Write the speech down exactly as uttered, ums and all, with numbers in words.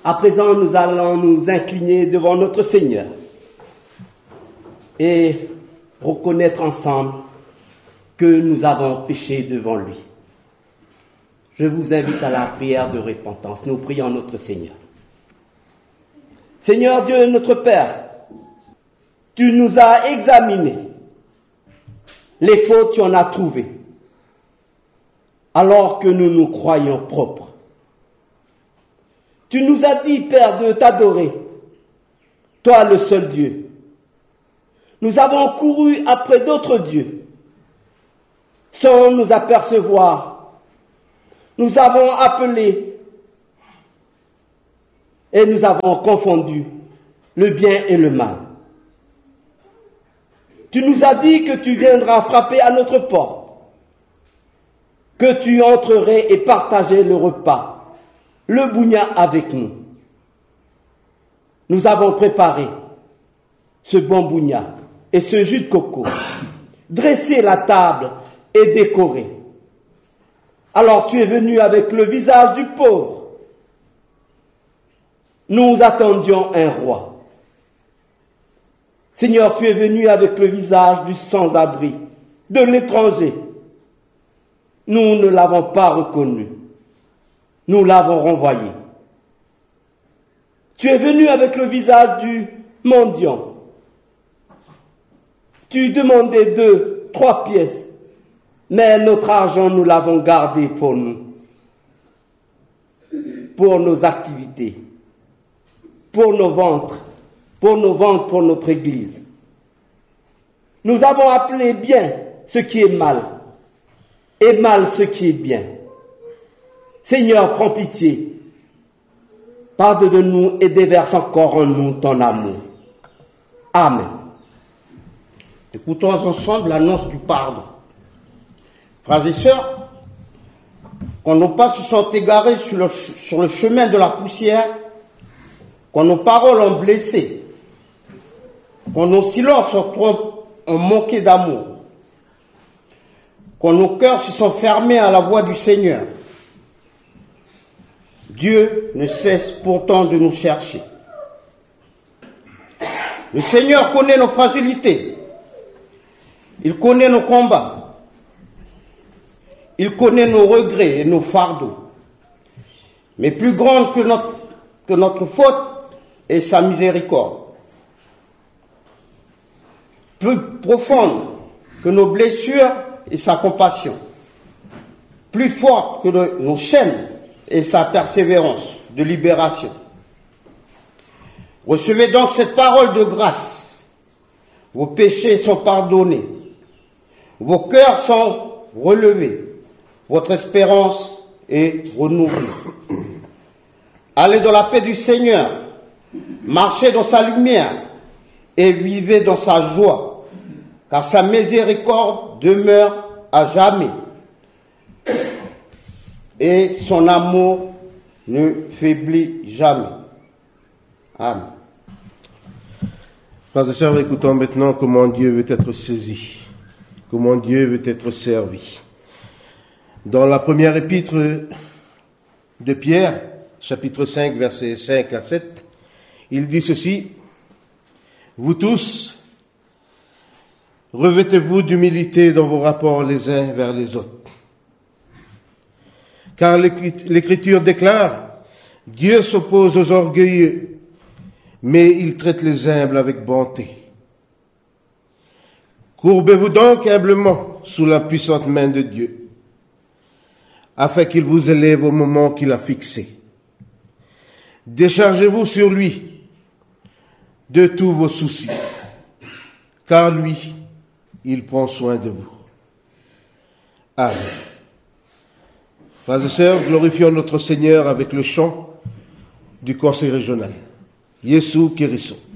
À présent, nous allons nous incliner devant notre Seigneur et reconnaître ensemble que nous avons péché devant lui. Je vous invite à la prière de repentance. Nous prions notre Seigneur. Seigneur Dieu, notre Père, tu nous as examinés. Les fautes, tu en as trouvées, alors que nous nous croyons propres. Tu nous as dit, Père, de t'adorer, toi le seul Dieu. Nous avons couru après d'autres dieux, sans nous apercevoir. Nous avons appelé et nous avons confondu le bien et le mal. Tu nous as dit que tu viendras frapper à notre porte, que tu entrerais et partageais le repas, le bougna avec nous. Nous avons préparé ce bon bougna et ce jus de coco, dressé la table et décoré. Alors tu es venu avec le visage du pauvre. Nous attendions un roi. Seigneur, tu es venu avec le visage du sans-abri, de l'étranger. Nous ne l'avons pas reconnu. Nous l'avons renvoyé. Tu es venu avec le visage du mendiant. Tu demandais deux, trois pièces, mais notre argent, nous l'avons gardé pour nous, pour nos activités, pour nos ventres, pour nos ventes, pour notre Église. Nous avons appelé bien ce qui est mal, et mal ce qui est bien. Seigneur, prends pitié, pardonne-nous et déverse encore en nous ton amour. Amen. Écoutons ensemble l'annonce du pardon. Frères et sœurs, quand nos pas se sont égarés sur le, sur le chemin de la poussière, quand nos paroles ont blessé, quand nos silences ont, ont manqué d'amour, quand nos cœurs se sont fermés à la voix du Seigneur, Dieu ne cesse pourtant de nous chercher. Le Seigneur connaît nos fragilités. Il connaît nos combats. Il connaît nos regrets et nos fardeaux. Mais plus grande que notre, que notre faute est sa miséricorde. Plus profonde que nos blessures est sa compassion. Plus forte que de, nos chaînes et sa persévérance de libération. Recevez donc cette parole de grâce. Vos péchés sont pardonnés. Vos cœurs sont relevés. Votre espérance est renouvelée. Allez dans la paix du Seigneur. Marchez dans sa lumière et vivez dans sa joie, car sa miséricorde demeure à jamais. Et son amour ne faiblit jamais. Amen. Frères et sœurs, écoutons maintenant comment Dieu veut être saisi, comment Dieu veut être servi. Dans la première épître de Pierre, chapitre cinq, versets cinq à sept, il dit ceci: « Vous tous, revêtez-vous d'humilité dans vos rapports les uns vers les autres. Car l'Écriture déclare, Dieu s'oppose aux orgueilleux, mais il traite les humbles avec bonté. Courbez-vous donc humblement sous la puissante main de Dieu, afin qu'il vous élève au moment qu'il a fixé. Déchargez-vous sur lui de tous vos soucis, car lui, il prend soin de vous. » Amen. Frères et sœurs, glorifions notre Seigneur avec le chant du conseil régional. Yesu Kiriso.